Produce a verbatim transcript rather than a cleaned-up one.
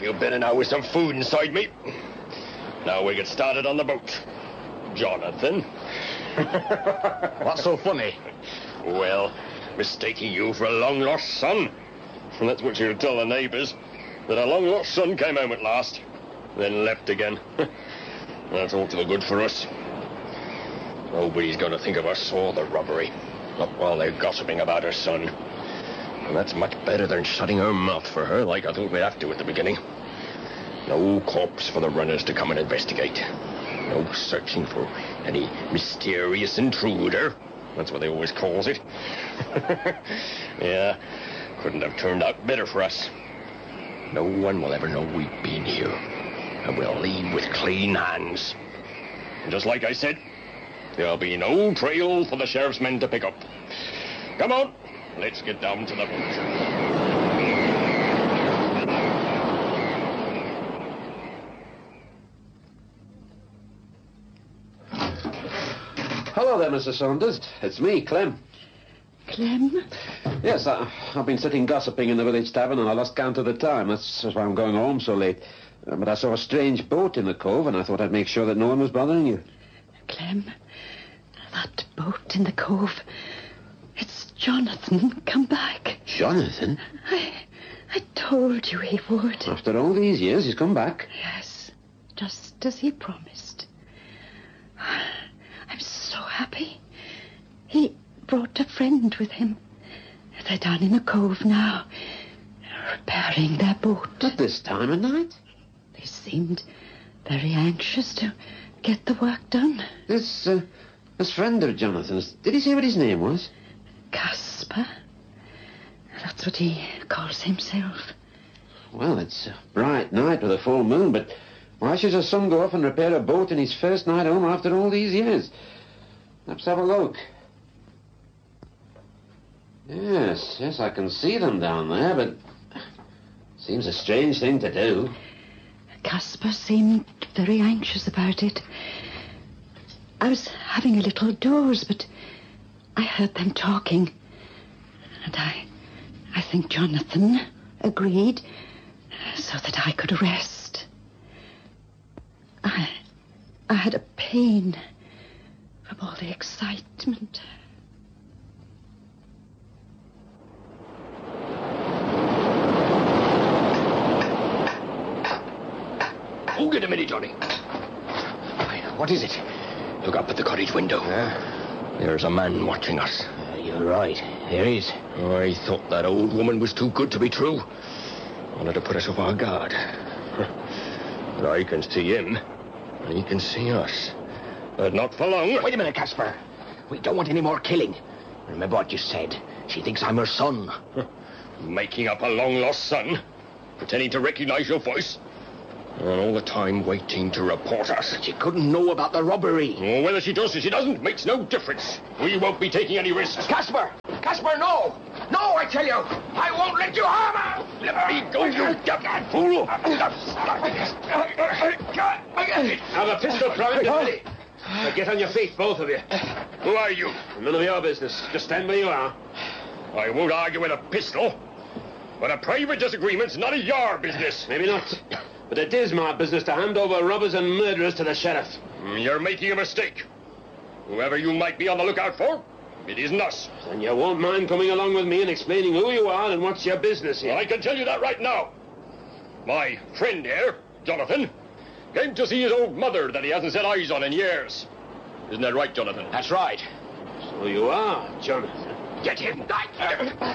You better now with some food inside me. Now we get started on the boat. Jonathan. What's so funny? Well, mistaking you for a long-lost son. And that's what you'll tell the neighbours, that a long-lost son came home at last, then left again. That's all to the good for us. Nobody's going to think of us or the robbery, not while they're gossiping about her son. And that's much better than shutting our mouth for her, like I thought we'd have to at the beginning. No corpse for the runners to come and investigate. No searching for any mysterious intruder. That's what they always calls it. Yeah, couldn't have turned out better for us. No one will ever know we've been here. And we'll leave with clean hands. And just like I said, there'll be no trail for the sheriff's men to pick up. Come on, let's get down to the boat. Hello there, Missus Saunders. It's me, Clem. Clem? Yes, I, I've been sitting gossiping in the village tavern and I lost count of the time. That's why I'm going home so late. Uh, but I saw a strange boat in the cove and I thought I'd make sure that no one was bothering you. Clem, that boat in the cove, it's Jonathan come back. Jonathan? I, I told you he would. After all these years, he's come back. Yes, just as he promised. I'm so happy. He brought a friend with him. They're down in the cove now, repairing their boat. At this time of night? They seemed very anxious to get the work done. This, uh, this friend of Jonathan's, did he say what his name was? Caspar. That's what he calls himself. Well, it's a bright night with a full moon, but why should his son go off and repair a boat in his first night home after all these years? Let's have a look. Yes, yes, I can see them down there, but seems a strange thing to do. Caspar seemed very anxious about it. I was having a little doze, but I heard them talking. And I, I think Jonathan agreed so that I could rest. I, I had a pain from all the excitement. Oh, get a minute, Johnny. What is it? Look up at the cottage window. Yeah? There's a man watching us. Uh, you're right. There is. I thought that old woman was too good to be true. Wanted to put us off our guard. But I can see him, and he can see us. But not for long. Wait a minute, Caspar. We don't want any more killing. Remember what you said. She thinks I'm her son. Making up a long-lost son. Pretending to recognize your voice. And all the time waiting to report us. She couldn't know about the robbery. Oh, whether she does or she doesn't makes no difference. We won't be taking any risks. Caspar! Caspar, no! No, I tell you! I won't let you harm her! Let me go, you damn fool! Have a pistol primed and ready. Now get on your feet, both of you. Who are you? None of your business. Just stand where you are. I won't argue with a pistol. But a private disagreement's none of your business. Maybe not. But it is my business to hand over robbers and murderers to the sheriff. You're making a mistake. Whoever you might be on the lookout for, it isn't us. And you won't mind coming along with me and explaining who you are and what's your business here. Well, I can tell you that right now. My friend here, Jonathan, came to see his old mother that he hasn't set eyes on in years. Isn't that right, Jonathan? That's right. So you are, Jonathan. Get him!